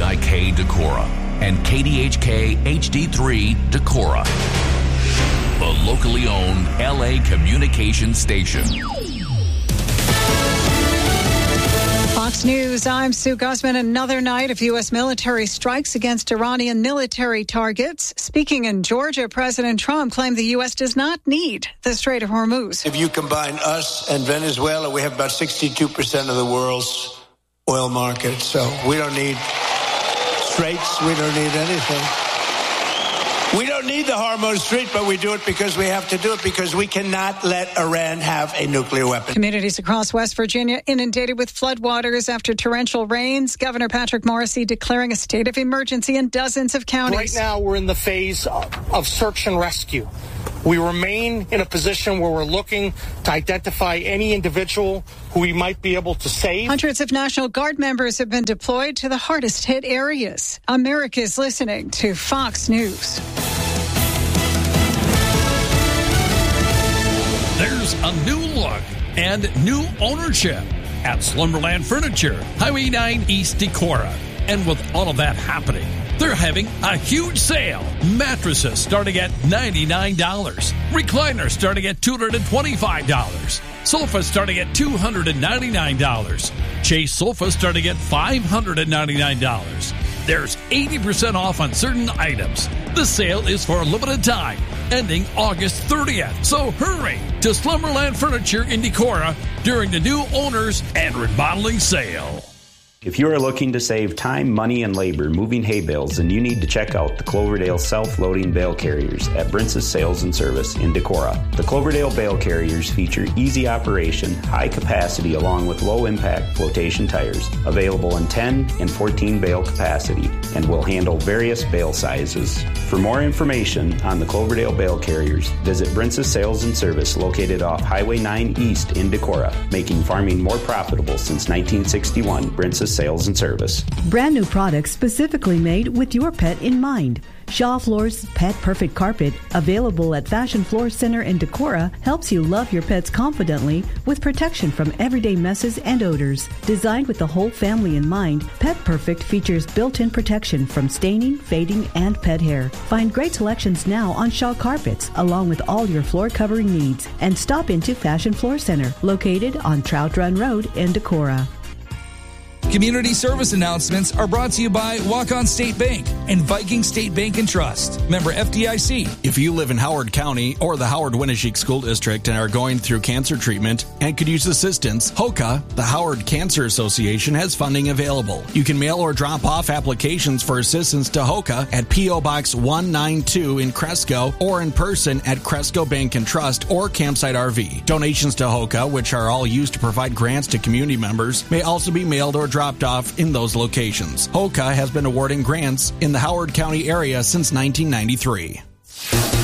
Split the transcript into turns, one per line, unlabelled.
WVIK Decorah and KDHK HD3 Decorah, the locally owned LA communications station.
Fox News, I'm Sue Guzman. Another night of U.S. military strikes against Iranian military targets. Speaking in Georgia, President Trump claimed the U.S. does not need the Strait of Hormuz.
If you combine us and Venezuela, we have about 62% of the world's oil market. So we don't need straits. We don't need anything. We don't need the Hormuz Strait, but we do it because we have to do it because we cannot let Iran have a nuclear weapon.
Communities across West Virginia inundated with floodwaters after torrential rains. Governor Patrick Morrisey declaring a state of emergency in dozens of counties.
Right now, we're in the phase of search and rescue. We remain in a position where we're looking to identify any individual who we might be able to save.
Hundreds of National Guard members have been deployed to the hardest hit areas. America is listening to Fox News.
There's a new look and new ownership at Slumberland Furniture, Highway 9 East Decorah. And with all of that happening, they're having a huge sale. Mattresses starting at $99. Recliners starting at $225. Sofas starting at $299. Chase sofas starting at $599. There's 80% off on certain items. The sale is for a limited time, ending August 30th. So hurry to Slumberland Furniture in Decorah during the new owners and remodeling sale.
If you are looking to save time, money, and labor moving hay bales, then you need to check out the Cloverdale self-loading bale carriers at Brince's Sales and Service in Decorah. The Cloverdale bale carriers feature easy operation, high capacity, along with low-impact flotation tires, available in 10 and 14 bale capacity, and will handle various bale sizes. For more information on the Cloverdale bale carriers, visit Brince's Sales and Service located off Highway 9 East in Decorah, making farming more profitable since 1961. Brince's Sales and Service.
Brand new products specifically made with your pet in mind. Shaw Floors Pet Perfect Carpet, available at Fashion Floor Center in Decorah, helps you love your pets confidently with protection from everyday messes and odors. Designed with the whole family in mind, Pet Perfect features built-in protection from staining, fading, and pet hair. Find great selections now on Shaw Carpets, along with all your floor covering needs. And stop into Fashion Floor Center, located on Trout Run Road in Decorah.
Community service announcements are brought to you by Walk-On State Bank and Viking State Bank and Trust. Member FDIC.
If you live in Howard County or the Howard-Winneshiek School District and are going through cancer treatment and could use assistance, HOCA, the Howard Cancer Association, has funding available. You can mail or drop off applications for assistance to HOCA at P.O. Box 192 in Cresco or in person at Cresco Bank and Trust or Campsite RV. Donations to HOCA, which are all used to provide grants to community members, may also be mailed or dropped off in those locations. HOCA has been awarding grants in the Howard County area since 1993.